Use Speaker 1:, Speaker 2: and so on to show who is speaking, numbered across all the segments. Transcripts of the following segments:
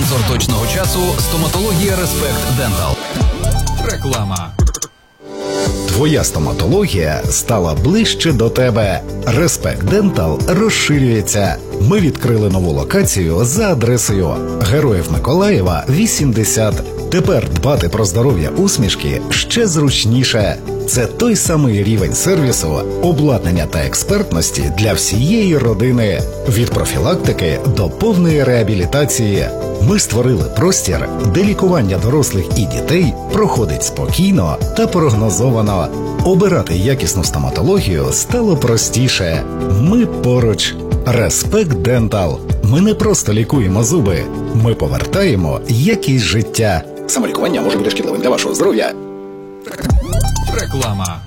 Speaker 1: Спонсор точного часу – стоматологія Респект Дентал. Реклама.
Speaker 2: Твоя стоматологія стала ближче до тебе. Респект Дентал розширюється. Ми відкрили нову локацію за адресою Героїв Миколаєва, 80. Тепер дбати про здоров'я усмішки ще зручніше. Це той самий рівень сервісу, обладнання та експертності для всієї родини. Від профілактики до повної реабілітації. Ми створили простір, де лікування дорослих і дітей проходить спокійно та прогнозовано. Обирати якісну стоматологію стало простіше. Ми поруч. Респект Дентал. Ми не просто лікуємо зуби. Ми повертаємо якість життя. Самолікування може бути шкідливим для вашого здоров'я.
Speaker 1: Реклама.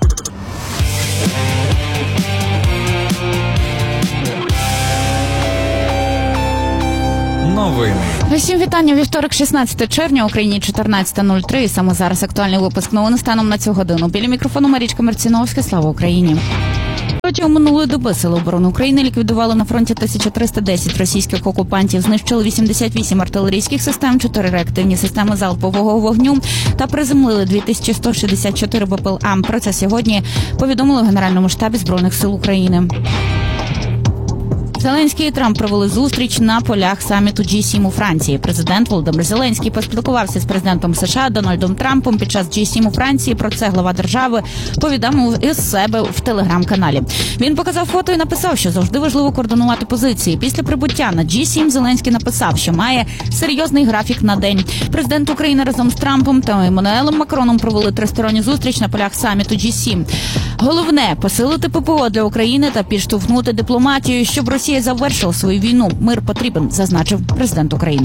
Speaker 1: Новини.
Speaker 3: Всім вітання. Вівторок, 16 червня, Україні 14:03. Саме зараз актуальний випуск новин станом на цю годину. Біля мікрофону Марічка Мерціновська. Слава Україні. Протягом минулої доби Сили оборони України ліквідували на фронті 1310 російських окупантів, знищили 88 артилерійських систем, 4 реактивні системи залпового вогню та приземлили 2164 БПЛА. Про це сьогодні повідомили в Генеральному штабі Збройних сил України. Зеленський і Трамп провели зустріч на полях саміту G7 у Франції. Президент Володимир Зеленський поспілкувався з президентом США Дональдом Трампом під час G7 у Франції. Про це глава держави повідомив із себе в телеграм-каналі. Він показав фото і написав, що завжди важливо координувати позиції. Після прибуття на G7 Зеленський написав, що має серйозний графік на день. Президент України разом з Трампом та Еммануелем Макроном провели тристоронню зустріч на полях саміту G7. Головне – посилити ППО для України та підштовхнути дипломатію, щоб Росія завершила свою війну. Мир потрібен, зазначив президент України.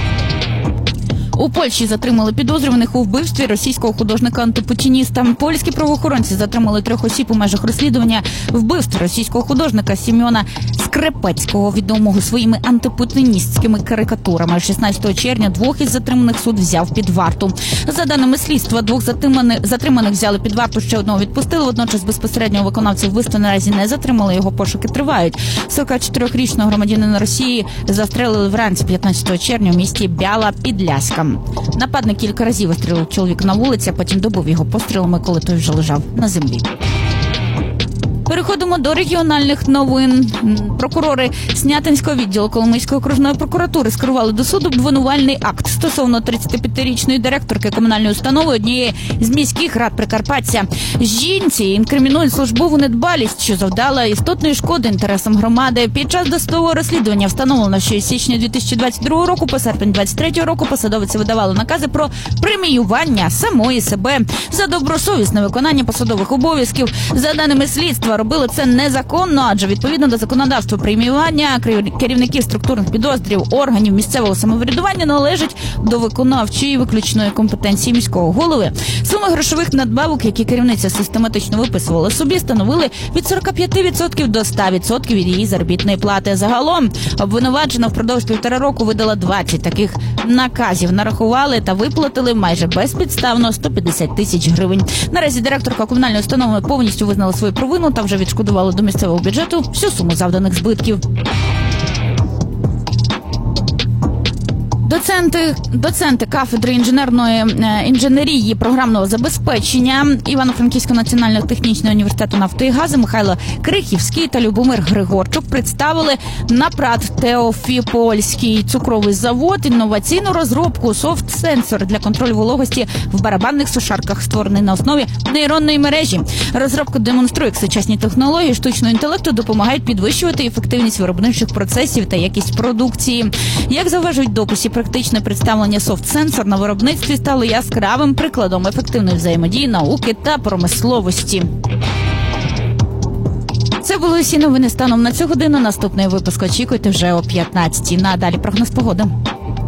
Speaker 3: У Польщі затримали підозрюваних у вбивстві російського художника-антипутініста. Польські правоохоронці затримали 3 осіб у межах розслідування вбивства російського художника Сім'йона Скрепецького, відомого своїми антипутіністськими карикатурами. 16 червня 2 із затриманих суд взяв під варту. За даними слідства, 2 затриманих взяли під варту, ще 1 відпустили. Водночас безпосередньо виконавця вбивства наразі не затримали, його пошуки тривають. 44-річного громадянина Росії застрелили вранці 15 червня в місті Біала-Підляська. Нападник кілька разів острілив чоловіка на вулиці, а потім добив його пострілами, коли той вже лежав на землі. Переходимо до регіональних новин. Прокурори Снятинського відділу Коломийської окружної прокуратури скерували до суду обвинувальний акт стосовно 35-річної директорки комунальної установи однієї з міських рад Прикарпаття. Жінці інкримінують службову недбалість, що завдала істотної шкоди інтересам громади. Під час досудового розслідування встановлено, що із січня 2022 року по серпень 2023 року посадовиці видавали накази про преміювання самої себе за добросовісне виконання посадових обов'язків. За даними слідства, робили це незаконно, адже відповідно до законодавства преміювання керівників структурних підрозділів органів місцевого самоврядування належить до виконавчої виключної компетенції міського голови. Суми грошових надбавок, які керівниця систематично виписувала собі, становили від 45% до 100% від її заробітної плати. Загалом обвинувачена впродовж 1,5 року видала 20 таких наказів. Нарахували та виплатили майже безпідставно 150 тисяч гривень. Наразі директорка комунальної установи повністю визнала свою провину та вже відшкодували до місцевого бюджету всю суму завданих збитків. Доценти кафедри інженерної інженерії програмного забезпечення Івано-Франківського національного технічного університету нафти і газу Михайло Крихівський та Любомир Григорчук представили на ПрАТ Теофіпольський цукровий завод інноваційну розробку софт-сенсор для контролю вологості в барабанних сушарках, створений на основі нейронної мережі. Розробка демонструє, як сучасні технології штучного інтелекту допомагають підвищувати ефективність виробничих процесів та якість продукції. Як зауважують дописи, практичне представлення софт-сенсор на виробництві стало яскравим прикладом ефективної взаємодії науки та промисловості. Це були всі новини станом на цю годину. Наступний випуск очікуйте вже о 15-й. Надалі прогноз погоди.